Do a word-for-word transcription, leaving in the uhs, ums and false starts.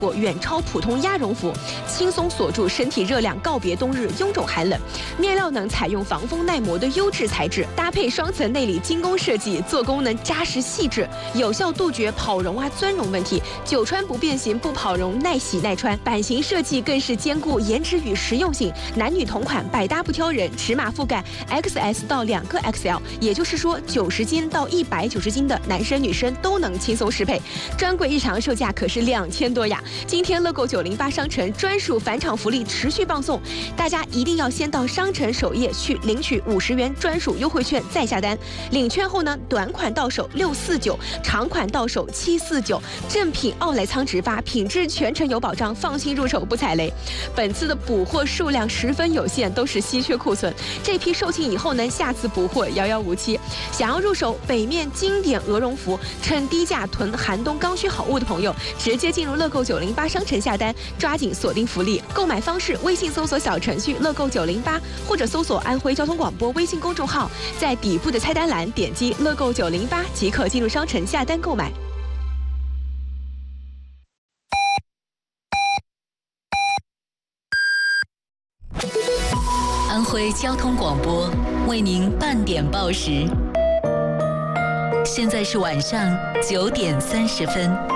果远超普通鸭绒服，轻松锁住身体热量，告别冬日臃肿寒冷。面料呢采用防风耐磨的优质材质，搭配双层内里精工设计，做工呢扎实细致，有效杜绝跑绒啊钻绒问题，久穿不变形，不跑绒，耐洗耐穿。版型设计更是兼顾颜值与实用性，男女同款，百搭不挑人，尺码覆盖 X S 到两个 X L， 也就是说九十斤到一百九十斤的男生女生都能轻松适配。专柜日常售价可是两千多呀！今天乐购九零八商城专属返场福利持续放送，大家一定要先到商城首页去领取五十元专属优惠券再下单。领券后呢，短款到手六四九，长款到手七四九，正品奥莱仓直发，品质全程有保障，放心入手不踩雷。本次的补货数量十分有限，都是稀缺库存，这批售罄以后呢，下次补货遥遥无期。想要入手北面经典鹅绒服，趁低价囤寒冬刚需好物的朋友，直接进入乐购九零八商城下单，抓紧锁定福利。购买方式：微信搜索小程序乐购九零八，或者搜索安徽交通广播微信公众号，在底部的菜单栏点击乐购九零八即可进入商城下单购买。 安徽交通广播为您半点报时，现在是晚上九点三十分。